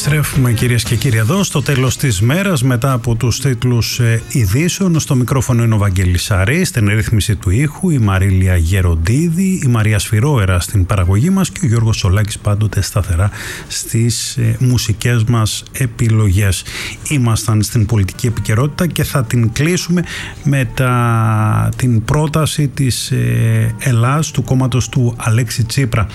Επιστρέφουμε κυρίες και κύριοι εδώ στο τέλος της μέρας μετά από τους τίτλους ειδήσεων. Στο μικρόφωνο είναι ο Βαγγέλης Σαρής, στην ρύθμιση του ήχου η Μαρίλια Γεροντίδη, η Μαρία Σφυρόερα στην παραγωγή μας και ο Γιώργος Σολάκης πάντοτε σταθερά στις μουσικές μας επιλογές. Ήμασταν στην πολιτική επικαιρότητα και θα την κλείσουμε με την πρόταση της Ελλάς, του κόμματος του Αλέξη Τσίπρα,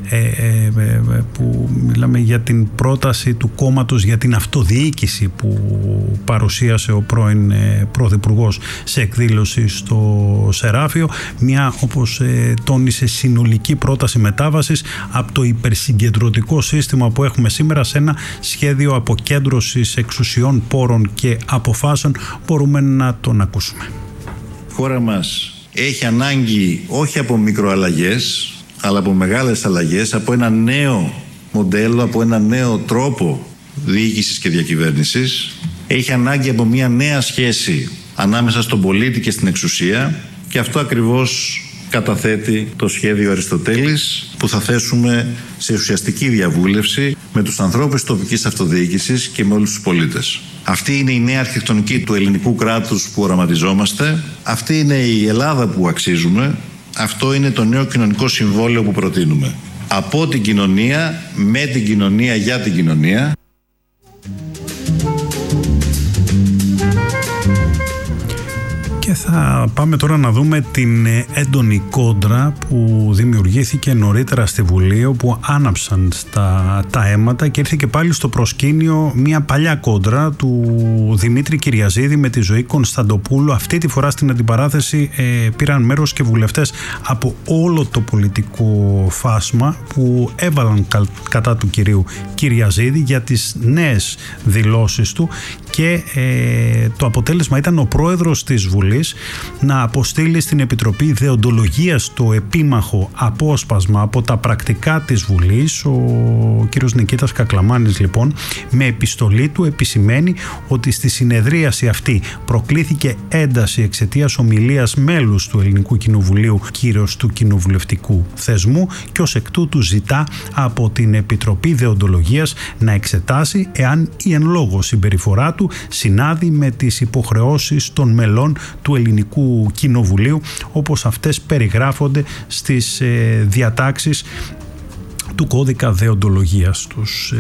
που μιλάμε για την πρόταση του κόμματος για την αυτοδιοίκηση που παρουσίασε ο πρώην Πρωθυπουργός σε εκδήλωση στο Σεράφιο. Μια, όπως τόνισε, συνολική πρόταση μετάβασης από το υπερσυγκεντρωτικό σύστημα που έχουμε σήμερα σε ένα σχέδιο αποκέντρωσης εξουσιών, πόρων και αποφάσεων. Μπορούμε να τον ακούσουμε. Η χώρα μας έχει ανάγκη όχι από μικροαλλαγές, αλλά από μεγάλες αλλαγές, από ένα νέο μοντέλο, από ένα νέο τρόπο διοίκησης και διακυβέρνησης. Έχει ανάγκη από μια νέα σχέση ανάμεσα στον πολίτη και στην εξουσία, και αυτό ακριβώς καταθέτει το σχέδιο Αριστοτέλης, που θα θέσουμε σε ουσιαστική διαβούλευση με τους ανθρώπους της τοπικής αυτοδιοίκησης και με όλους τους πολίτες. Αυτή είναι η νέα αρχιτεκτονική του ελληνικού κράτους που οραματιζόμαστε. Αυτή είναι η Ελλάδα που αξίζουμε. Αυτό είναι το νέο κοινωνικό συμβόλαιο που προτείνουμε. Από την κοινωνία, με την κοινωνία, για την κοινωνία. Και θα πάμε τώρα να δούμε την έντονη κόντρα που δημιουργήθηκε νωρίτερα στη Βουλή, όπου άναψαν τα αίματα και ήρθε και πάλι στο προσκήνιο μια παλιά κόντρα του Δημήτρη Κυριαζίδη με τη Ζωή Κωνσταντοπούλου. Αυτή τη φορά στην αντιπαράθεση πήραν μέρος και βουλευτές από όλο το πολιτικό φάσμα που έβαλαν κατά του κυρίου Κυριαζίδη για τις νέες δηλώσεις του, και το αποτέλεσμα ήταν ο πρόεδρος της Βουλής να αποστείλει στην Επιτροπή Δεοντολογίας το επίμαχο απόσπασμα από τα πρακτικά της Βουλής. Ο κύριος Νικήτας Κακλαμάνης λοιπόν με επιστολή του επισημαίνει ότι στη συνεδρίαση αυτή προκλήθηκε ένταση εξαιτίας ομιλίας μέλους του Ελληνικού Κοινοβουλίου, κύρος του κοινοβουλευτικού θεσμού, και ως εκ τούτου ζητά από την Επιτροπή Δεοντολογίας να εξετάσει εάν η εν λόγω συμπεριφορά του συνάδει με τις υποχρεώσεις των μελών του Ελληνικού Κοινοβουλίου, όπως αυτές περιγράφονται στις διατάξεις του κώδικα δεοντολογίας τους.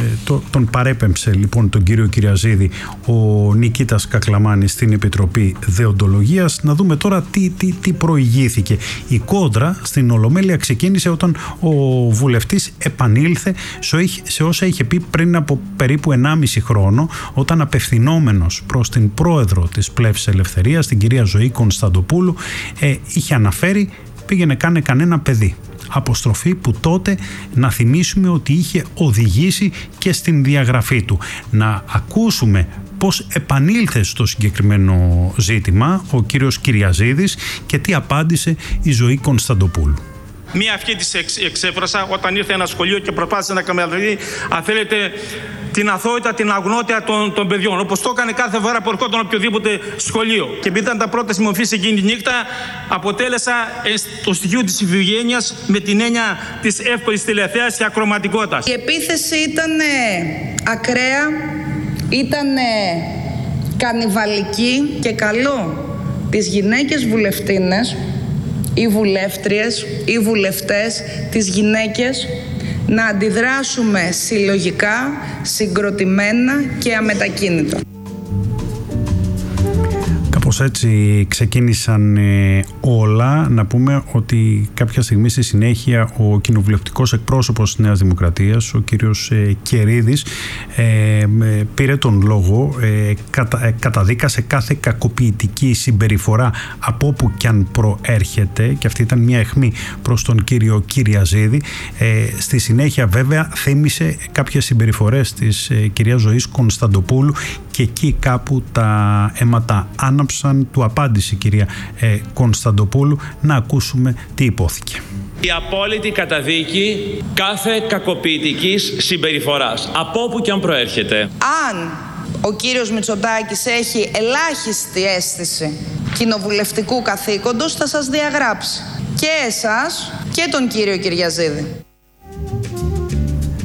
Τον παρέπεμψε λοιπόν τον κύριο Κυριαζίδη ο Νικήτας Κακλαμάνης στην Επιτροπή Δεοντολογίας. Να δούμε τώρα τι προηγήθηκε. Η κόντρα στην Ολομέλεια ξεκίνησε όταν ο βουλευτής επανήλθε σε όσα είχε πει πριν από περίπου 1,5 χρόνο, όταν απευθυνόμενος προς την πρόεδρο της Πλεύσης Ελευθερίας, την κυρία Ζωή Κωνσταντοπούλου, είχε αναφέρει «πήγαινε κάνε κανένα παιδί». Αποστροφή που τότε, να θυμίσουμε, ότι είχε οδηγήσει και στην διαγραφή του. Να ακούσουμε πώς επανήλθε στο συγκεκριμένο ζήτημα ο κύριος Κυριαζίδης και τι απάντησε η Ζωή Κωνσταντοπούλου. Μία ευχή της εξέφρασα όταν ήρθε ένα σχολείο και προσπάθησε να καμιαδεί, αν θέλετε, την αθωότητα, την αγνότητα των παιδιών. Όπως το έκανε κάθε φορά που ερχόταν οποιοδήποτε σχολείο. Και επειδή ήταν τα πρώτα συμμορφής εκείνη τη νύχτα, αποτέλεσα το στοιχείο της ευγένειας με την έννοια της εύκολης τηλεθέασης και ακροματικότητας. Η επίθεση ήταν ακραία, ήταν κανιβαλική, και καλό τις γυναίκες βουλευτίνες, οι βουλεύτριες, οι βουλευτές, τις γυναίκες, να αντιδράσουμε συλλογικά, συγκροτημένα και αμετακίνητα. Κάπως έτσι ξεκίνησαν όλα. Να πούμε ότι κάποια στιγμή στη συνέχεια ο κοινοβουλευτικός εκπρόσωπος της Νέας Δημοκρατίας, ο κύριος Κερίδης, πήρε τον λόγο, καταδίκασε κάθε κακοποιητική συμπεριφορά από όπου κι αν προέρχεται, και αυτή ήταν μια αιχμή προς τον κύριο Κυριαζίδη. Στη συνέχεια βέβαια θύμισε κάποιες συμπεριφορές της κυρίας Ζωής Κωνσταντοπούλου και εκεί κάπου τα αίματα άναψαν. Του απάντησε η κυρία Κωνσταντοπούλου. Να ακούσουμε τι υπόθηκε. Η απόλυτη καταδίκη κάθε κακοποιητικής συμπεριφοράς, από όπου και αν προέρχεται. Αν ο κύριος Μητσοτάκης έχει ελάχιστη αίσθηση κοινοβουλευτικού καθήκοντος, θα σας διαγράψει και εσάς και τον κύριο Κυριαζίδη.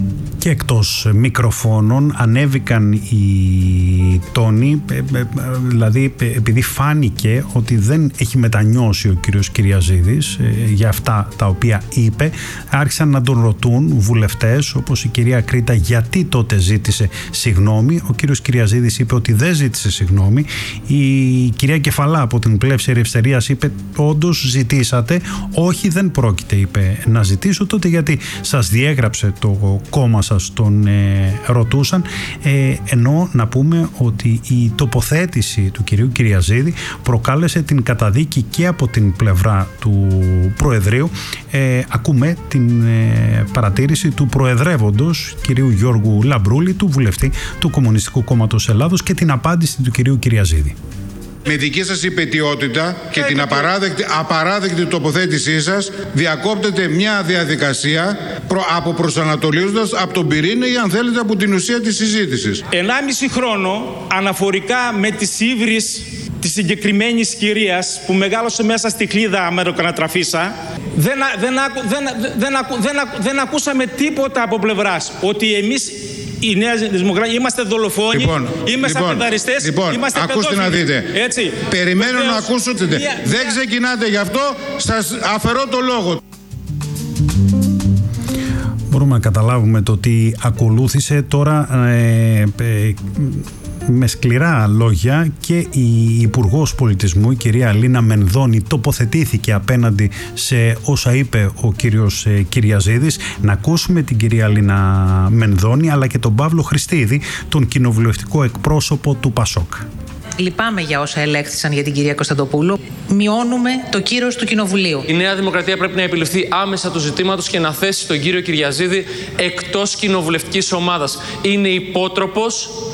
Και εκτός μικροφώνων ανέβηκαν οι τόνοι, δηλαδή επειδή φάνηκε ότι δεν έχει μετανιώσει ο κύριος Κυριαζίδης για αυτά τα οποία είπε, άρχισαν να τον ρωτούν βουλευτές όπως η κυρία Κρήτα γιατί τότε ζήτησε συγγνώμη. Ο κύριος Κυριαζίδης είπε ότι δεν ζήτησε συγγνώμη. Η κυρία Κεφαλά από την Πλεύση Ελευθερίας είπε όντως ζητήσατε. Όχι, δεν πρόκειται, είπε, να ζητήσω. Τότε γιατί σας διέγραψε το κόμμα σας, τον ρωτούσαν, ενώ να πούμε ότι η τοποθέτηση του κυρίου Κυριαζίδη προκάλεσε την καταδίκη και από την πλευρά του Προεδρείου. Ακούμε την παρατήρηση του προεδρεύοντος κυρίου Γιώργου Λαμπρούλη, του βουλευτή του Κομμουνιστικού Κόμματος Ελλάδος, και την απάντηση του κυρίου Κυριαζίδη. Με δική σας υπαιτιότητα και την απαράδεκτη τοποθέτησή σας διακόπτεται μια διαδικασία αποπροσανατολίζοντας από τον πυρήνα ή αν θέλετε από την ουσία της συζήτησης. 1,5 χρόνο αναφορικά με τις ύβρις της συγκεκριμένης κυρίας που μεγάλωσε μέσα στη κλίδα Αμεροκανατραφίσα, δεν ακούσαμε τίποτα από πλευράς ότι εμείς η Νέα Δημοκρατία είμαστε δολοφόνοι, είμαστε πενταριστές, είμαστε ακούστε να δείτε. Έτσι. Περιμένω να ακούσετε. Δεν ξεκινάτε γι' αυτό, σας αφαιρώ το λόγο. Μπορούμε να καταλάβουμε το τι ακολούθησε τώρα. Με σκληρά λόγια και η Υπουργός Πολιτισμού, η κυρία Λίνα Μενδώνη, τοποθετήθηκε απέναντι σε όσα είπε ο κύριος Κυριαζίδης. Να ακούσουμε την κυρία Λίνα Μενδώνη αλλά και τον Παύλο Χριστίδη, τον κοινοβουλευτικό εκπρόσωπο του ΠΑΣΟΚ. Λυπάμαι για όσα ελέγχθησαν για την κυρία Κωνσταντοπούλου. Μειώνουμε το κύρος του Κοινοβουλίου. Η Νέα Δημοκρατία πρέπει να επιληφθεί άμεσα του ζητήματος και να θέσει τον κύριο Κυριαζίδη εκτός κοινοβουλευτικής ομάδας. Είναι υπότροπος